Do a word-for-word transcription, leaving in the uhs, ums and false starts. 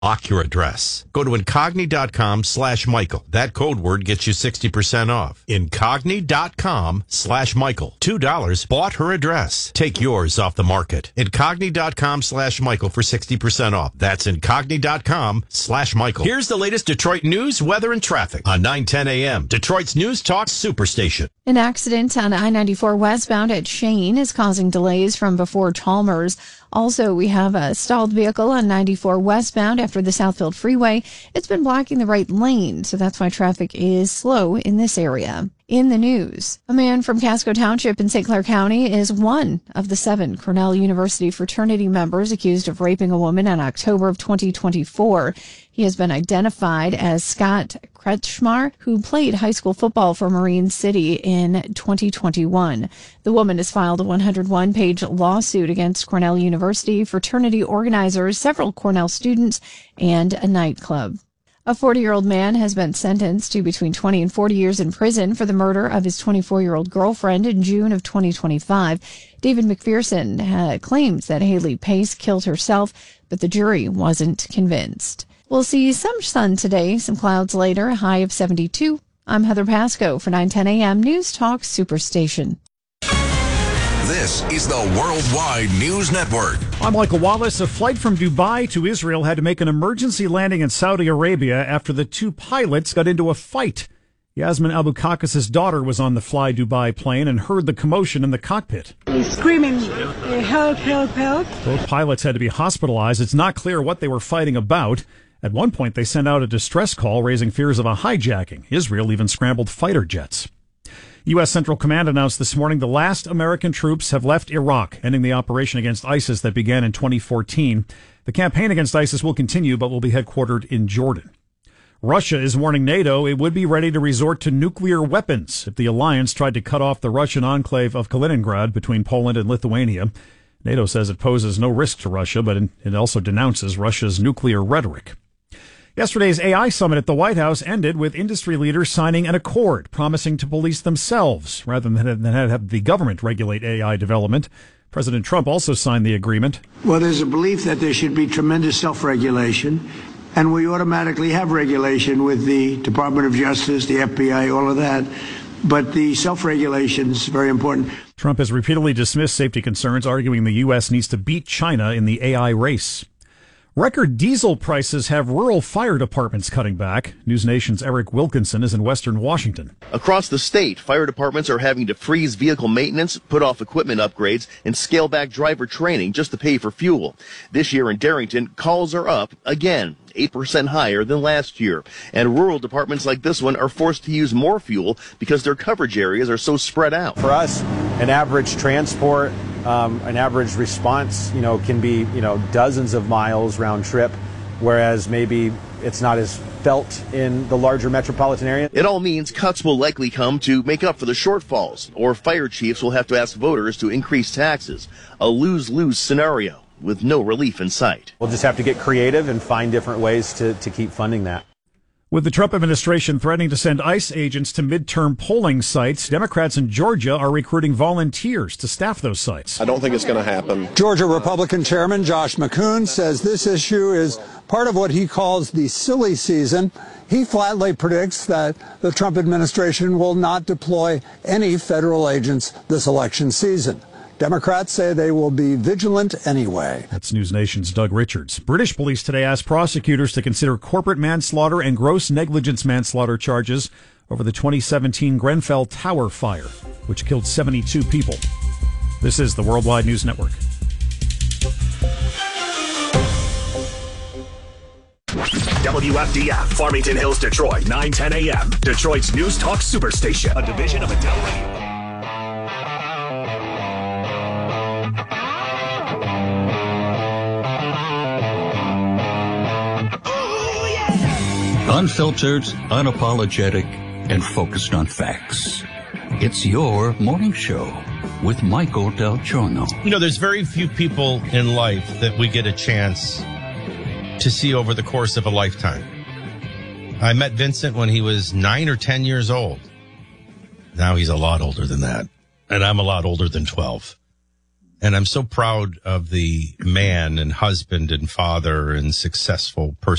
Lock your address. Go to Incogni.com slash Michael. That code word gets you sixty percent off. Incogni.com slash Michael. two dollars bought her address. Take yours off the market. Incogni.com slash Michael for sixty percent off. That's Incogni.com slash Michael. Here's the latest Detroit news, weather, and traffic on nine ten a.m. Detroit's News Talk Superstation. An accident on I ninety-four westbound at Shane is causing delays from before Chalmers. Also, we have a stalled vehicle on ninety-four westbound after the Southfield Freeway. It's been blocking the right lane, so that's why traffic is slow in this area. In the news, a man from Casco Township in Saint Clair County is one of the seven Cornell University fraternity members accused of raping a woman in October of twenty twenty-four. He has been identified as Scott Kretschmar, who played high school football for Marine City in twenty twenty-one. The woman has filed a one hundred one page lawsuit against Cornell University, fraternity organizers, several Cornell students, and a nightclub. A forty-year-old man has been sentenced to between twenty and forty years in prison for the murder of his twenty-four-year-old girlfriend in June of twenty twenty-five. David McPherson uh, claims that Haley Pace killed herself, but the jury wasn't convinced. We'll see some sun today, some clouds later, a high of seventy-two. I'm Heather Pasco for nine ten a.m. News Talk Superstation. This is the Worldwide News Network. I'm Michael Wallace. A flight from Dubai to Israel had to make an emergency landing in Saudi Arabia after the two pilots got into a fight. Yasmin Abu Kakas's daughter was on the Fly Dubai plane and heard the commotion in the cockpit. He's screaming, help, help, help. Both pilots had to be hospitalized. It's not clear what they were fighting about. At one point, they sent out a distress call, raising fears of a hijacking. Israel even scrambled fighter jets. U S. Central Command announced this morning the last American troops have left Iraq, ending the operation against ISIS that began in twenty fourteen. The campaign against ISIS will continue, but will be headquartered in Jordan. Russia is warning NATO it would be ready to resort to nuclear weapons if the alliance tried to cut off the Russian enclave of Kaliningrad between Poland and Lithuania. NATO says it poses no risk to Russia, but it also denounces Russia's nuclear rhetoric. Yesterday's A I summit at the White House ended with industry leaders signing an accord promising to police themselves rather than have the government regulate A I development. President Trump also signed the agreement. Well, there's a belief that there should be tremendous self-regulation, and we automatically have regulation with the Department of Justice, the F B I, all of that. But the self-regulation is very important. Trump has repeatedly dismissed safety concerns, arguing the U S needs to beat China in the A I race. Record diesel prices have rural fire departments cutting back. News Nation's Eric Wilkinson is in Western Washington. Across the state, fire departments are having to freeze vehicle maintenance, put off equipment upgrades, and scale back driver training just to pay for fuel. This year in Darrington, calls are up again, eight percent higher than last year. And rural departments like this one are forced to use more fuel because their coverage areas are so spread out. For us, an average transport, um, an average response, you know, can be, you know, dozens of miles round trip, whereas maybe it's not as felt in the larger metropolitan area. It all means cuts will likely come to make up for the shortfalls, or fire chiefs will have to ask voters to increase taxes. A lose-lose scenario with no relief in sight. We'll just have to get creative and find different ways to, to keep funding that. With the Trump administration threatening to send ICE agents to midterm polling sites, Democrats in Georgia are recruiting volunteers to staff those sites. I don't think it's going to happen. Georgia Republican Chairman Josh McCoon says this issue is part of what he calls the silly season. He flatly predicts that the Trump administration will not deploy any federal agents this election season. Democrats say they will be vigilant anyway. That's News Nation's Doug Richards. British police today asked prosecutors to consider corporate manslaughter and gross negligence manslaughter charges over the twenty seventeen Grenfell Tower fire, which killed seventy-two people. This is the Worldwide News Network. W F D F, Farmington Hills, Detroit, nine ten a.m. Detroit's News Talk Superstation, a division of Adele Radio. Unfiltered, unapologetic, and focused on facts. It's your morning show with Michael Del Giorno. You know, there's very few people in life that we get a chance to see over the course of a lifetime. I met Vincent when he was nine or ten years old. Now he's a lot older than that. And I'm a lot older than twelve. And I'm so proud of the man and husband and father and successful person